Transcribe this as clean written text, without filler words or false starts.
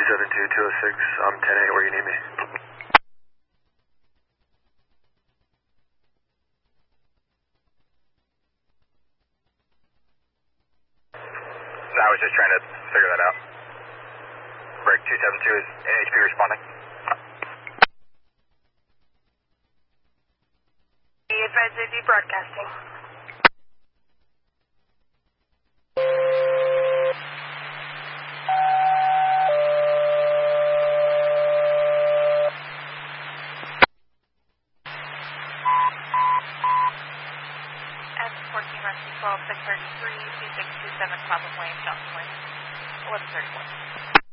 272-206, 10-8, where you need me. I was just trying to figure that out. Break 272 is NHP responding. Advise AV broadcasting. S14 Rescue 12, 633, 2627, Cobham Lane, Johnson Lane, 1134.